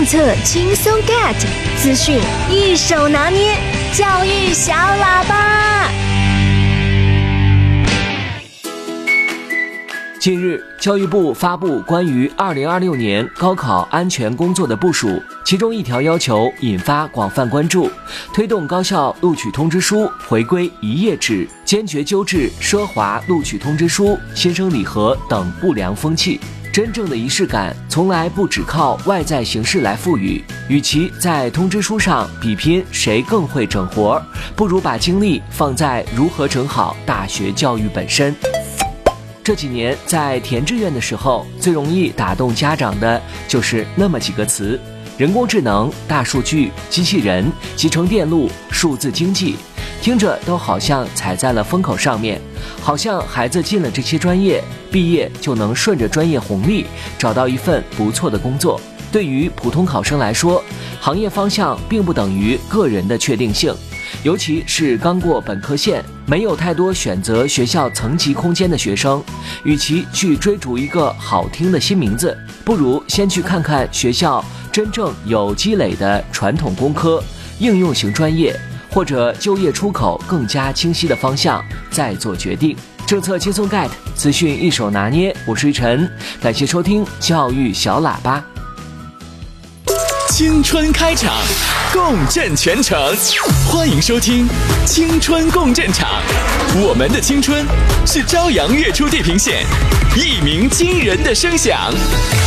策轻松 get， 资讯一手拿捏，教育小喇叭。 近日，教育部发布关于2026年高考安全工作的部署，其中一条要求引发广泛关注，推动高校录取通知书回归一页制，坚决纠治奢华录取通知书、新生礼盒等不良风气。真正的仪式感从来不只靠外在形式来赋予，与其在通知书上比拼谁更会整活，不如把精力放在如何整好大学教育本身。这几年在填志愿的时候，最容易打动家长的就是那么几个词：人工智能、大数据、机器人、集成电路、数字经济，听着都好像踩在了风口上面，好像孩子进了这些专业，毕业就能顺着专业红利找到一份不错的工作。对于普通考生来说，行业方向并不等于个人的确定性，尤其是刚过本科线，没有太多选择学校层级空间的学生，与其去追逐一个好听的新名字，不如先去看看学校真正有积累的传统工科、应用型专业，或者就业出口更加清晰的方向，再做决定。政策轻松 get， 资讯一手拿捏，我是玉晨，感谢收听教育小喇叭。 青春开场，共振全城，欢迎收听青春共振场。我们的青春是朝阳跃出地平线，一鸣惊人的声响。